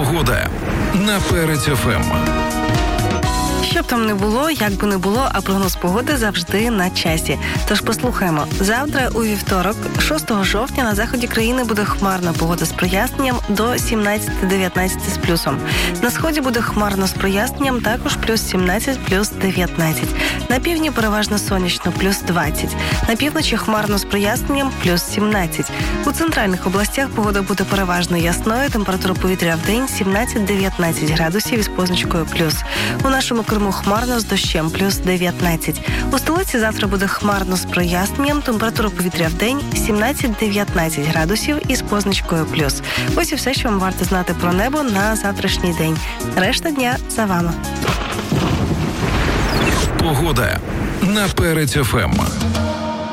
Погода на Перець ФМ. Що б там не було, як би не було, а прогноз погоди завжди на часі. Тож послухаємо. Завтра у вівторок, 6 жовтня, на заході країни буде хмарна погода з проясненням до 17-19 з плюсом. На сході буде хмарно з проясненням, також плюс 17, плюс 19. На півдні переважно сонячно, плюс 20. На півночі хмарно з проясненням, плюс 17. У центральних областях погода буде переважно ясною, температура повітря в день 17-19 градусів із позначкою плюс. У нашому Криму хмарно з дощем, плюс 19. У столиці завтра буде хмарно з проясненням, температура повітря в день 17-19 градусів із позначкою плюс. Ось і все, що вам варто знати про небо на завтрашній день. Решта дня за вами. Погода на Перець ФМ.